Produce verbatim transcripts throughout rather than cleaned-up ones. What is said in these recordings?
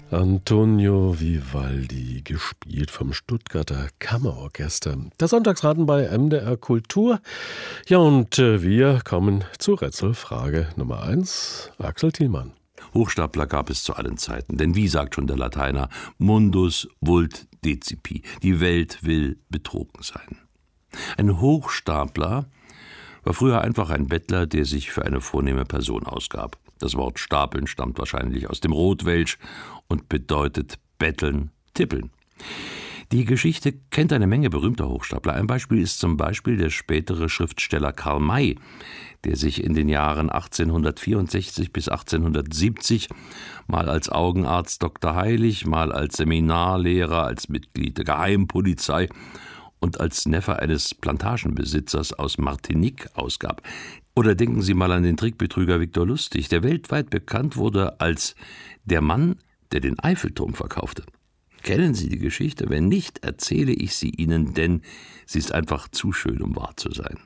Antonio Vivaldi, gespielt vom Stuttgarter Kammerorchester. Der Sonntagsraten bei M D R Kultur. Ja, und äh, wir kommen zu Rätselfrage Nummer eins. Axel Thielmann. Hochstapler gab es zu allen Zeiten, denn wie sagt schon der Lateiner, mundus vult decipi, die Welt will betrogen sein. Ein Hochstapler war früher einfach ein Bettler, der sich für eine vornehme Person ausgab. Das Wort Stapeln stammt wahrscheinlich aus dem Rotwelsch und bedeutet betteln, tippeln. Die Geschichte kennt eine Menge berühmter Hochstapler. Ein Beispiel ist zum Beispiel der spätere Schriftsteller Karl May, der sich in den Jahren achtzehnhundertvierundsechzig bis achtzehnhundertsiebzig mal als Augenarzt Doktor Heilig, mal als Seminarlehrer, als Mitglied der Geheimpolizei und als Neffe eines Plantagenbesitzers aus Martinique ausgab. Oder denken Sie mal an den Trickbetrüger Viktor Lustig, der weltweit bekannt wurde als der Mann, der den Eiffelturm verkaufte. Kennen Sie die Geschichte? Wenn nicht, erzähle ich sie Ihnen, denn sie ist einfach zu schön, um wahr zu sein.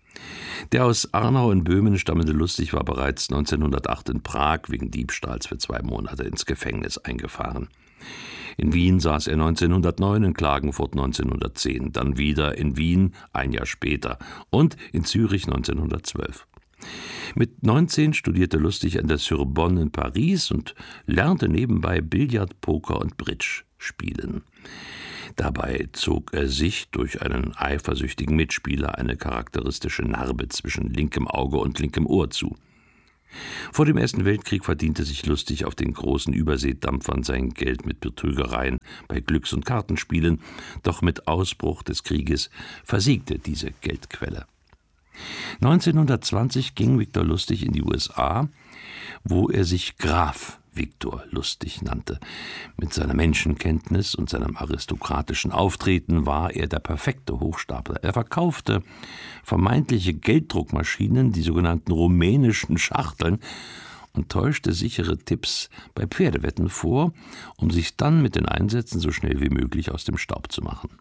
Der aus Arnau in Böhmen stammende Lustig war bereits neunzehnhundertacht in Prag wegen Diebstahls für zwei Monate ins Gefängnis eingefahren. In Wien saß er neunzehnhundertneun, in Klagenfurt neunzehnhundertzehn, dann wieder in Wien ein Jahr später und in Zürich neunzehnhundertzwölf. Mit neunzehn studierte Lustig an der Sorbonne in Paris und lernte nebenbei Billard, Poker und Bridge spielen. Dabei zog er sich durch einen eifersüchtigen Mitspieler eine charakteristische Narbe zwischen linkem Auge und linkem Ohr zu. Vor dem Ersten Weltkrieg verdiente sich Lustig auf den großen Überseedampfern sein Geld mit Betrügereien bei Glücks- und Kartenspielen, doch mit Ausbruch des Krieges versiegte diese Geldquelle. neunzehnhundertzwanzig ging Viktor Lustig in die U S A, wo er sich Graf Viktor Lustig nannte. Mit seiner Menschenkenntnis und seinem aristokratischen Auftreten war er der perfekte Hochstapler. Er verkaufte vermeintliche Gelddruckmaschinen, die sogenannten rumänischen Schachteln, und täuschte sichere Tipps bei Pferdewetten vor, um sich dann mit den Einsätzen so schnell wie möglich aus dem Staub zu machen.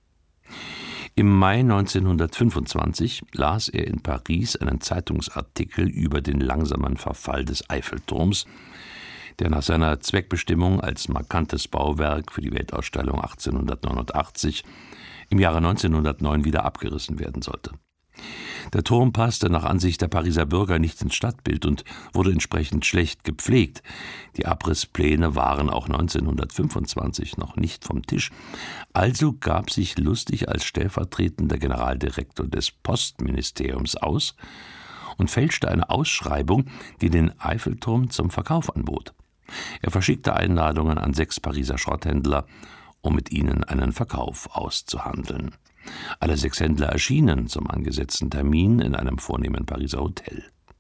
Im Mai neunzehnhundertfünfundzwanzig las er in Paris einen Zeitungsartikel über den langsamen Verfall des Eiffelturms, der nach seiner Zweckbestimmung als markantes Bauwerk für die Weltausstellung achtzehnhundertneunundachtzig im Jahre neunzehnhundertneun wieder abgerissen werden sollte. Der Turm passte nach Ansicht der Pariser Bürger nicht ins Stadtbild und wurde entsprechend schlecht gepflegt. Die Abrisspläne waren auch neunzehnhundertfünfundzwanzig noch nicht vom Tisch. Also gab sich Lustig als stellvertretender Generaldirektor des Postministeriums aus und fälschte eine Ausschreibung, die den Eiffelturm zum Verkauf anbot. Er verschickte Einladungen an sechs Pariser Schrotthändler, um mit ihnen einen Verkauf auszuhandeln. Alle sechs Händler erschienen zum angesetzten Termin in einem vornehmen Pariser Hotel.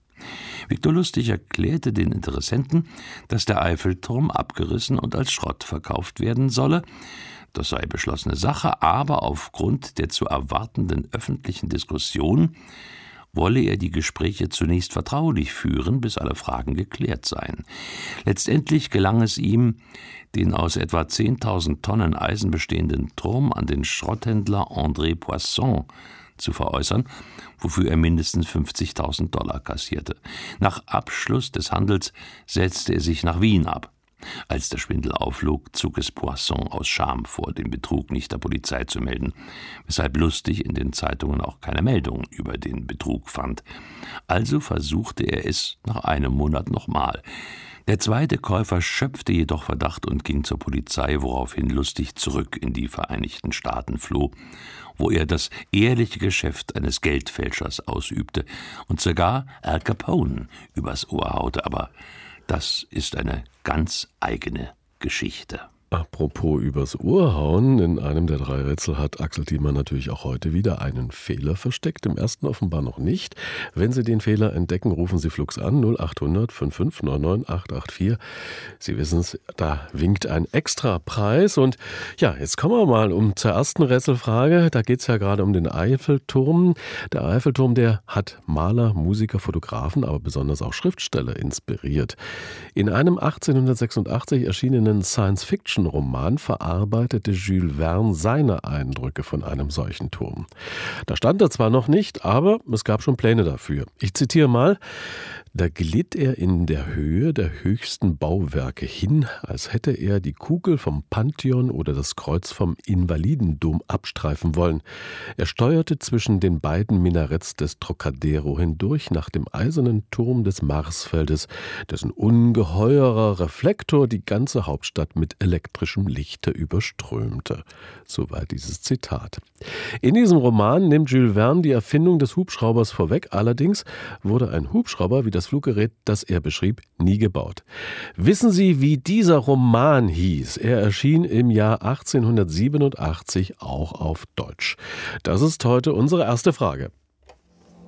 Viktor Lustig erklärte den Interessenten, dass der Eiffelturm abgerissen und als Schrott verkauft werden solle. Das sei beschlossene Sache, aber aufgrund der zu erwartenden öffentlichen Diskussion wolle er die Gespräche zunächst vertraulich führen, bis alle Fragen geklärt seien. Letztendlich gelang es ihm, den aus etwa zehntausend Tonnen Eisen bestehenden Turm an den Schrotthändler André Poisson zu veräußern, wofür er mindestens fünfzigtausend Dollar kassierte. Nach Abschluss des Handels setzte er sich nach Wien ab. Als der Schwindel aufflog, zog es Poisson aus Scham vor, den Betrug nicht der Polizei zu melden, weshalb Lustig in den Zeitungen auch keine Meldung über den Betrug fand. Also versuchte er es nach einem Monat nochmal. Der zweite Käufer schöpfte jedoch Verdacht und ging zur Polizei, woraufhin Lustig zurück in die Vereinigten Staaten floh, wo er das ehrliche Geschäft eines Geldfälschers ausübte und sogar Al Capone übers Ohr haute, aber das ist eine ganz eigene Geschichte. Apropos übers Ohr hauen, in einem der drei Rätsel hat Axel Thielmann natürlich auch heute wieder einen Fehler versteckt, im ersten offenbar noch nicht. Wenn Sie den Fehler entdecken, rufen Sie flugs an null achthundert fünfundfünfzig neunundneunzig achthundertvier. Sie wissen es, da winkt ein Extrapreis. Und ja, jetzt kommen wir mal um zur ersten Rätselfrage. Da geht es ja gerade um den Eiffelturm. Der Eiffelturm, der hat Maler, Musiker, Fotografen, aber besonders auch Schriftsteller inspiriert. In einem achtzehnhundertsechsundachtzig erschienenen Science-Fiction Roman verarbeitete Jules Verne seine Eindrücke von einem solchen Turm. Da stand er zwar noch nicht, aber es gab schon Pläne dafür. Ich zitiere mal: Da glitt er in der Höhe der höchsten Bauwerke hin, als hätte er die Kugel vom Pantheon oder das Kreuz vom Invalidendom abstreifen wollen. Er steuerte zwischen den beiden Minaretts des Trocadero hindurch nach dem eisernen Turm des Marsfeldes, dessen ungeheurer Reflektor die ganze Hauptstadt mit elektrischem Lichte überströmte. Soweit dieses Zitat. In diesem Roman nimmt Jules Verne die Erfindung des Hubschraubers vorweg, allerdings wurde ein Hubschrauber wie das Fluggerät, das er beschrieb, nie gebaut. Wissen Sie, wie dieser Roman hieß? Er erschien im Jahr achtzehnhundertsiebenundachtzig auch auf Deutsch. Das ist heute unsere erste Frage.